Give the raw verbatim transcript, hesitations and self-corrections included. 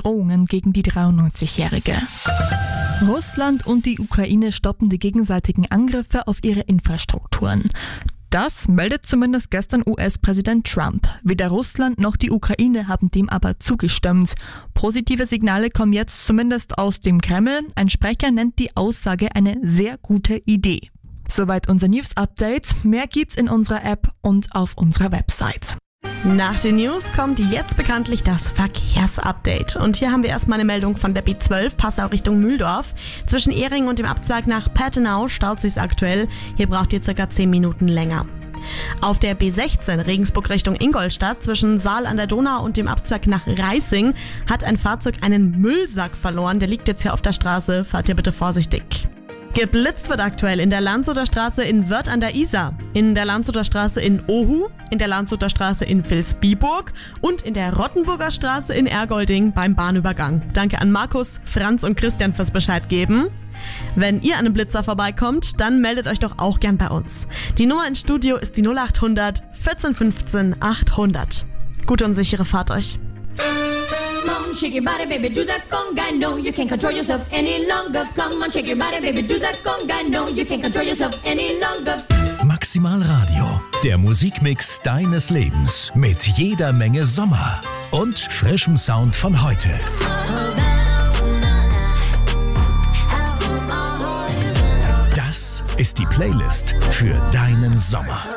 Drohungen gegen die dreiundneunzigjährige. Russland und die Ukraine stoppen die gegenseitigen Angriffe auf ihre Infrastrukturen. Das meldet zumindest gestern U S-Präsident Trump. Weder Russland noch die Ukraine haben dem aber zugestimmt. Positive Signale kommen jetzt zumindest aus dem Kreml. Ein Sprecher nennt die Aussage eine sehr gute Idee. Soweit unser News-Update. Mehr gibt's in unserer App und auf unserer Website. Nach den News kommt jetzt bekanntlich das Verkehrsupdate. Und hier haben wir erstmal eine Meldung von der B zwölf, Passau Richtung Mühldorf. Zwischen Ehring und dem Abzweig nach Pertenau staut sich's aktuell. Hier braucht ihr circa zehn Minuten länger. Auf der B sechzehn Regensburg Richtung Ingolstadt zwischen Saal an der Donau und dem Abzweig nach Reising hat ein Fahrzeug einen Müllsack verloren. Der liegt jetzt hier auf der Straße. Fahrt ihr bitte vorsichtig. Geblitzt wird aktuell in der Landshuter Straße in Wörth an der Isar, in der Landshuter Straße in Ohu, in der Landshuter Straße in Vilsbiburg und in der Rottenburger Straße in Ergolding beim Bahnübergang. Danke an Markus, Franz und Christian fürs Bescheid geben. Wenn ihr an einem Blitzer vorbeikommt, dann meldet euch doch auch gern bei uns. Die Nummer ins Studio ist die null acht hundert vierzehn fünfzehn achthundert. Gute und sichere Fahrt euch. Come on, shake your body, baby, do that conga. No, you can't control yourself any longer. Come on, shake your body, baby, do that conga. No, you can't control yourself any longer. Maximal Radio, der Musikmix deines Lebens mit jeder Menge Sommer und frischem Sound von heute. Das ist die Playlist für deinen Sommer.